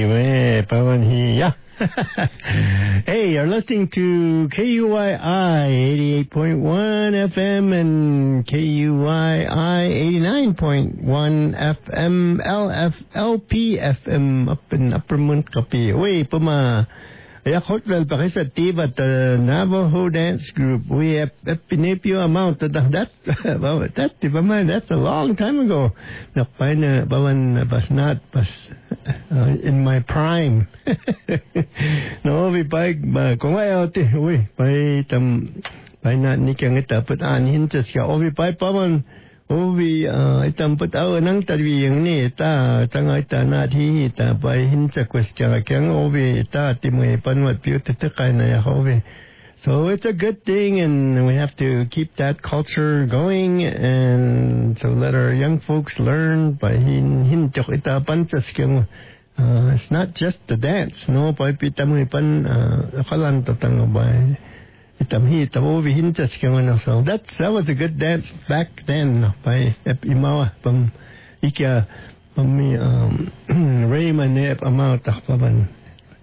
Hey, you're listening to KUYI 88.1 FM and KUYI 89.1 FM LFLP FM up in Upper Montcopy. Wait, Puma. Hotwell Pakisati, but the Navajo dance group, we have Pinipio amount. That's a long time ago. In my prime. No, we buy kung ayaw ti, uy, buy na ni kang ita put an hintas ka. O we buy paman, o we itam put aw nang tadwi yang ni ita tanga ita na thi ita buy hinsa kwestya kang o we ita ti mo panwat piu titikay na ya o we. So it's a good thing, and we have to keep that culture going, and so let our young folks learn by hintok ita pansas kang. It's not just the dance, no. By pitam pan kalan tatang by itam hi tawovi hintas kang so that was a good dance back then. By imawa pam ikya pam Raymond amount takpaban.